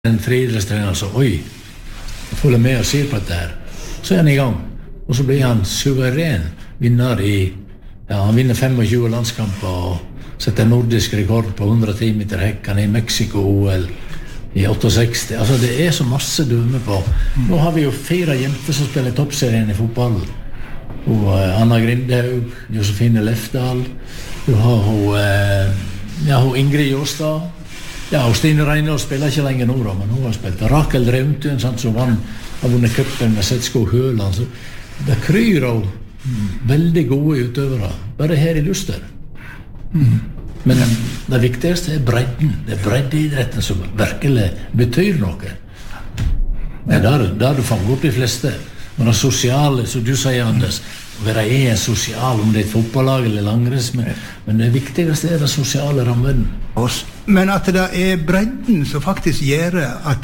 en friidrettstrener så, oi, jeg følger med og ser på dette her. Så han I gang, og så blir han suveren vinner han vinner 25 landskamper og setter nordisk rekord på 110 meter hekk, han I Mexico-OL I 68. Altså, det så masse dømme på. Nå har vi jo 4 jenter som spiller toppserien I fotball. Og Anna Grindhaug, Josefine Lefdal, du har hun Ingrid Jåstad, og Stine Reinås spiller ikke lenger nå da, men hun har spilt. Rakel Drevntun, som har vunnet kuppen med Setsko Høland, så det kryr av veldig gode utøvere, bare her I Luster. Men det viktigste bredden, det breddeidretten som virkelig betyr noe. Der du fanger opp de fleste. Men det sosiale, som du sier, Anders, å være en sosial, om det et fotballag eller langrenns, men det viktigste den sosiale rammen. Men at det bredden som faktisk gjør at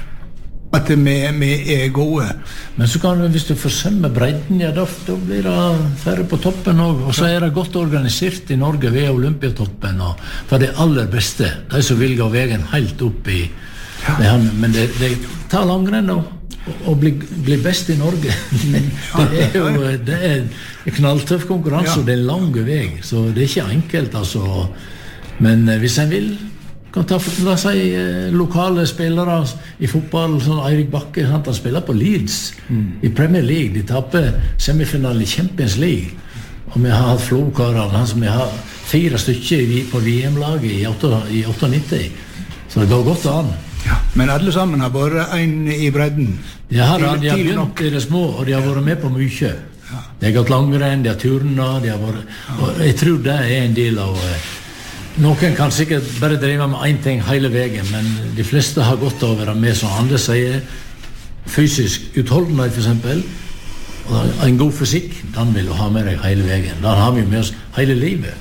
vi gode. Men så kan du, hvis du forsømmer bredden, da blir det færre på toppen også. Og så det godt organisert I Norge ved Olympiatoppen, for det aller beste, de som vil gå veien helt opp I. Men det tar langrenn og bli best I Norge. Det en knalltøff konkurranse, og det lang vei, så det ikke enkelt, altså. Men hvis en vil, kan ta la seg lokale spillere I fotball, sånn Eirik Bakke, han spiller på Leeds I Premier League, de taper semifinalen I Champions League, og vi har hatt Flokarer, som vi har 4 stykker på VM-laget I 98, så det går godt an. Ja, men alle sammen har vært en I bredden. De har begynt I det små, og de har vært med på mye. De har gått langrenn, de har turnet, og jeg tror det en del av noen kan sikkert bare drive med en ting hele veien, men de fleste har godt av å være med, som andre sier, fysisk utholdenhet for eksempel, og en god fysikk, den vil du ha med deg hele veien. Den har vi med oss hele livet.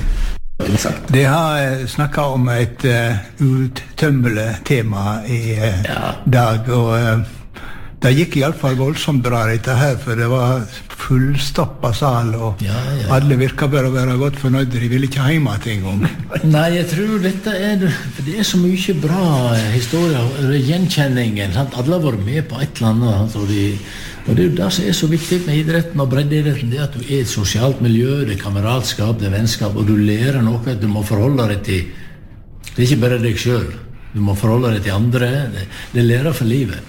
Det har snakket om et uttømmelig tema I dag, og det gikk I alle fall voldsomt bra dette her, for det var fullstoppet sal, og alle virker bare å være godt fornøyde. De vil ikke hjemme til en gang. Nei, jeg tror dette det så mye bra historier, gjenkjenningen, sant? Alle har vært med på et eller annet, og det det som så viktig med idretten og breddeidretten, det at du et sosialt miljø, det kameratskap, det vennskap, og du lærer noe at du må forholde deg til. Det ikke bare deg selv, du må forholde deg til andre, det lærer for livet.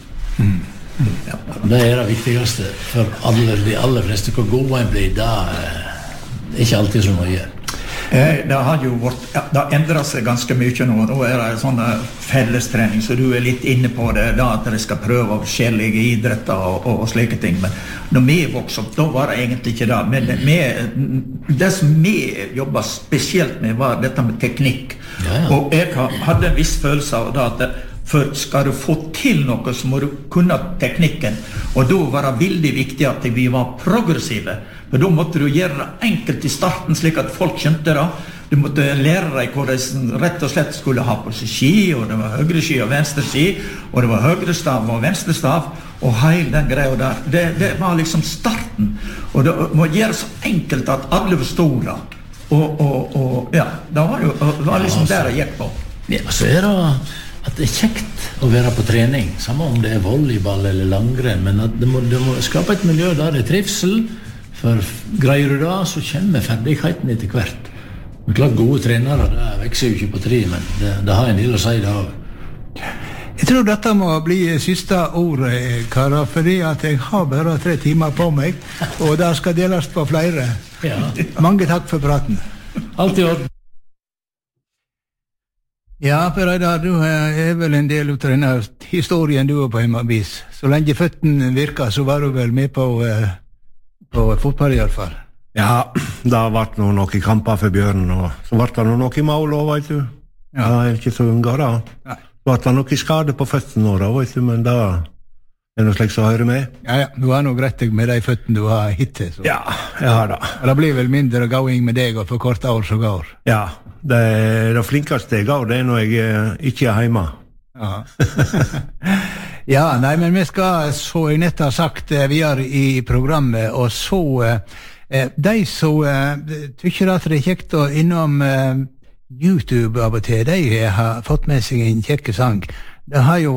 Det det viktigste for de aller fleste. Hvor god en blir, det ikke alltid så mye. Det har jo det endret seg ganske mye nå. Nå det sånn fellestrening, så du litt inne på det, da at de skal prøve forskjellige idretter og slike ting. Men når vi vokste opp, da var det egentlig ikke det. Men det som vi jobbet spesielt med, var dette med teknikk. Og jeg hadde en viss følelse av det at for skal du få til noe, så må du kunne teknikken. Og da var det veldig viktig at vi var progressive. For da måtte du gjøre det enkelt I starten, slik at folk skjønte det. Du måtte lære deg hvor de rett og slett skulle ha på seg ski, og det var høyre ski og venstre ski, og det var høyre stav og venstre stav, og hele den greia der. Det var liksom starten. Og det må gjøre så enkelt at alle forstod det. Og ja, det var liksom der jeg gikk på. Ja, så det at det kjekt å være på trening, samme om det volleyball eller langrenn, men at det må skape et miljø der det trivsel, for greier du da, så kommer ferdigheten etter hvert. Men klart gode trenere, det vekser jo ikke på tre, men det har en del å si det også. Jeg tror dette må bli siste ordet, karer, fordi at jeg har bare 3 timer på meg, og det skal deles på flere. Mange takk for praten. Alt I orden. Ja, Per Reidar, du vel en del av denne historien du på en vis. Så lenge føtten virker, så var du vel med på fotball I alle fall. Ja, det har vært noen kamper for Bjørnen, og så var det noen I mål også, vet du. Ja. Det ikke så unga da. Nei. Så var det noen skade på føtten nå da, vet du, men det noe slik som hører med. Ja, du har noe greit med de føtten du har hittet. Så. Ja, jeg har det. Og det blir vel mindre going med deg og for kort år så går. Ja, det flinkeste jeg går, det når jeg ikke hjemme. Ja. Ja, nei, men vi skal, så jeg nett har sagt, videre I programmet, og så de som tykker at det kjekt å innom YouTube av og til, de har fått med seg en kjekke sang. Det har jo